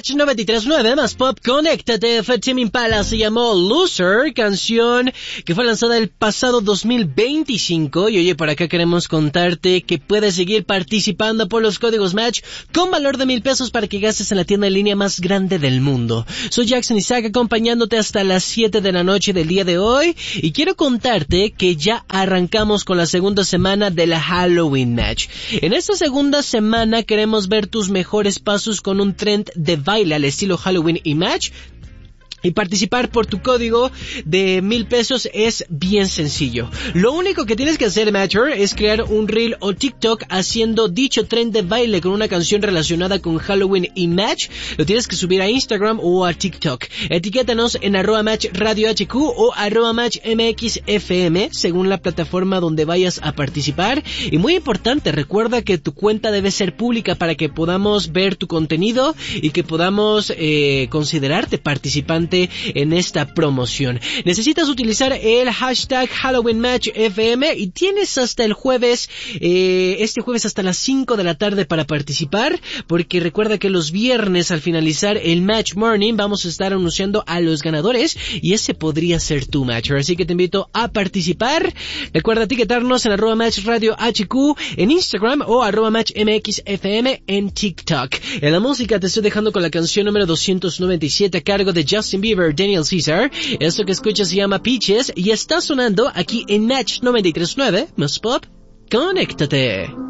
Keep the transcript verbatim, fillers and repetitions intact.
Match noventa y tres punto nueve más pop, conéctate. Fue Tame Impala, se llamó Loser, canción que fue lanzada el pasado dos mil veinticinco. Y oye, por acá queremos contarte que puedes seguir participando por los códigos Match con valor de mil pesos para que gastes en la tienda en línea más grande del mundo. Soy Jackson Isaac, acompañándote hasta las siete de la noche del día de hoy, y quiero contarte que ya arrancamos con la segunda semana de la Halloween Match. En esta segunda semana queremos ver tus mejores pasos con un trend de baile al estilo Halloween y Match. Y participar por tu código de mil pesos es bien sencillo. Lo único que tienes que hacer, Matcher, es crear un reel o TikTok haciendo dicho trend de baile con una canción relacionada con Halloween y Match. Lo tienes que subir a Instagram o a TikTok. Etiquétanos en arroba Match Radio H Q o arroba Match M X F M, según la plataforma donde vayas a participar. Y muy importante, recuerda que tu cuenta debe ser pública para que podamos ver tu contenido y que podamos eh, considerarte participante en esta promoción. Necesitas utilizar el hashtag Halloween Match F M y tienes hasta el jueves, eh, este jueves hasta las cinco de la tarde para participar, porque recuerda que los viernes al finalizar el Match Morning vamos a estar anunciando a los ganadores y ese podría ser tu Matcher, así que te invito a participar. Recuerda etiquetarnos en arroba Match Radio H Q en Instagram o arroba Match M X F M en TikTok. En la música te estoy dejando con la canción número doscientos noventa y siete a cargo de Justin Bieber, Daniel Caesar. Esto que escuchas se llama Peaches y está sonando aquí en Match noventa y tres punto nueve más pop. Conéctate.